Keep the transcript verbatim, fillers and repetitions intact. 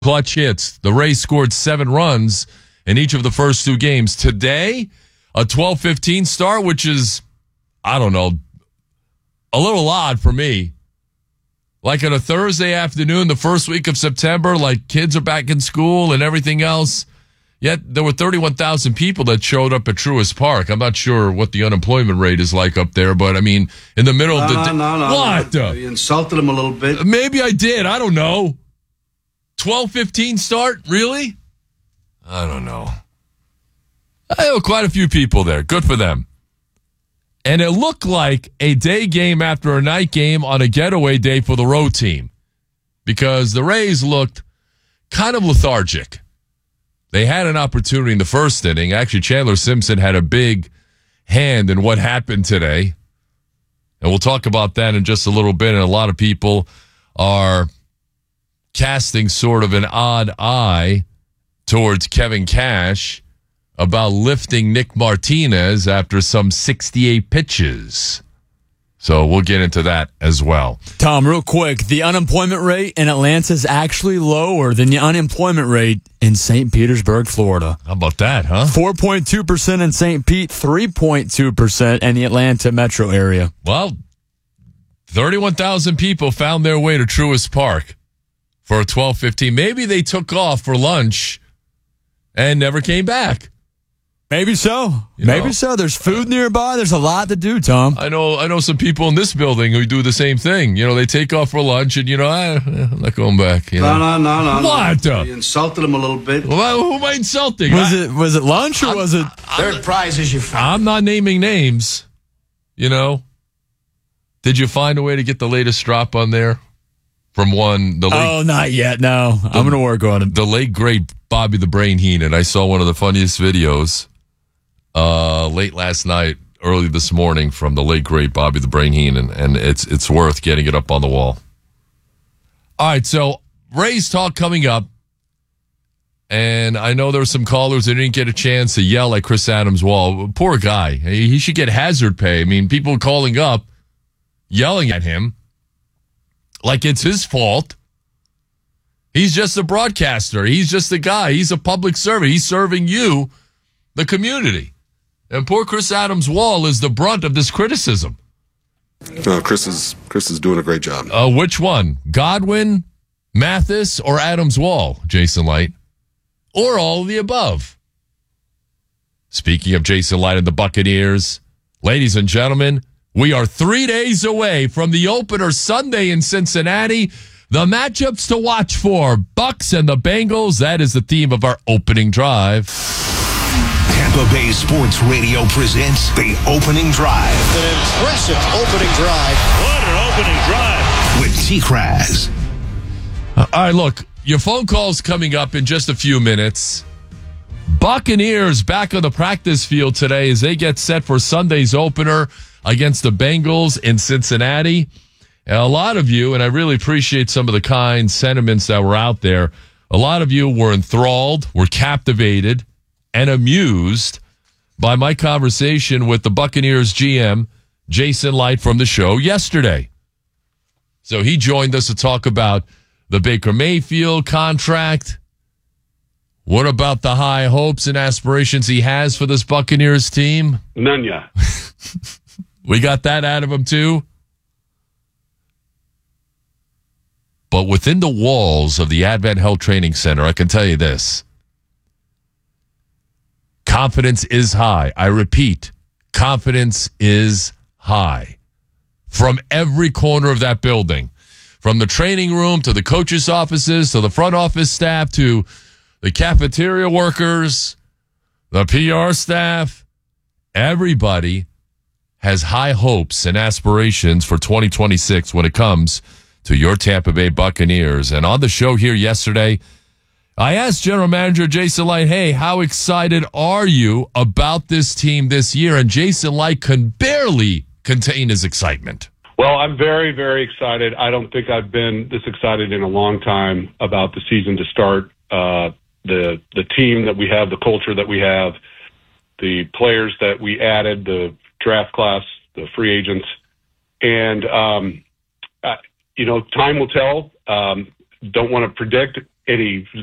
clutch hits. The Rays scored seven runs in each of the first two games. Today, a twelve fifteen start, which is, I don't know, a little odd for me. Like on a Thursday afternoon, the first week of September, like kids are back in school and everything else. Yet there were thirty-one thousand people that showed up at Truist Park. I'm not sure what the unemployment rate is like up there, but I mean, in the middle no, of the no, day. No, no, what? no. You insulted him a little bit. Maybe I did. I don't know. twelve fifteen start? Really? I don't know. I know quite a few people there. Good for them. And it looked like a day game after a night game on a getaway day for the road team because the Rays looked kind of lethargic. They had an opportunity in the first inning. Actually, Chandler Simpson had a big hand in what happened today. And we'll talk about that in just a little bit. And a lot of people are casting sort of an odd eye towards Kevin Cash about lifting Nick Martinez after some sixty-eight pitches. So we'll get into that as well. Tom, real quick, the unemployment rate in Atlanta is actually lower than the unemployment rate in Saint Petersburg, Florida. How about that, huh? four point two percent in Saint Pete, three point two percent in the Atlanta metro area. Well, thirty-one thousand people found their way to Truist Park for a twelve fifteen. Maybe they took off for lunch and never came back. Maybe so. You Maybe know, so. There's food nearby. There's a lot to do, Tom. I know I know some people in this building who do the same thing. You know, they take off for lunch and, you know, I, I'm not going back. You know? No, no, no, no. What? No. You insulted him a little bit. Well, who am I insulting? Was I, it was it lunch or I'm, was it? Third prize is your friend. I'm not naming names. You know. Did you find a way to get the latest drop on there? From one, the late, Oh, not yet. No, the, I'm going to work on it. The late great Bobby the Brain Heenan. I saw one of the funniest videos uh, late last night, early this morning from the late great Bobby the Brain Heenan, and it's it's worth getting it up on the wall. All right, so Rays talk coming up, and I know there were some callers that didn't get a chance to yell at Chris Adams-Wall. Poor guy. He should get hazard pay. I mean, people calling up, yelling at him like it's his fault. He's just a broadcaster. He's just a guy. He's a public servant. He's serving you, the community. And poor Chris Adams-Wall is the brunt of this criticism. No, Chris is Chris is doing a great job. Uh, which one? Godwin, Mathis, or Adams-Wall, Jason Light? Or all of the above? Speaking of Jason Light and the Buccaneers, ladies and gentlemen, we are three days away from the opener Sunday in Cincinnati. The matchups to watch for, Bucs and the Bengals. That is the theme of our opening drive. Tampa Bay Sports Radio presents the opening drive. An impressive opening drive. What an opening drive. With T-Kraz. Uh, all right, look, your phone call's coming up in just a few minutes. Buccaneers back on the practice field today as they get set for Sunday's opener against the Bengals in Cincinnati. And a lot of you, and I really appreciate some of the kind sentiments that were out there, a lot of you were enthralled, were captivated, and amused by my conversation with the Buccaneers G M, Jason Light, from the show yesterday. So he joined us to talk about the Baker Mayfield contract. What about the high hopes and aspirations he has for this Buccaneers team? None yet. We got that out of him too. But within the walls of the Advent Health Training Center, I can tell you this. Confidence is high. I repeat, confidence is high. From every corner of that building. From the training room to the coaches' offices to the front office staff to the cafeteria workers, the P R staff. Everybody has high hopes and aspirations for twenty twenty-six when it comes to your Tampa Bay Buccaneers. And on the show here yesterday, I asked General Manager Jason Light, hey, how excited are you about this team this year? And Jason Light can barely contain his excitement. Well, I'm very, very excited. I don't think I've been this excited in a long time about the season to start. Uh, the the team that we have, the culture that we have, the players that we added, the draft class, the free agents. And, um, uh, you know, time will tell. Um, don't want to predict any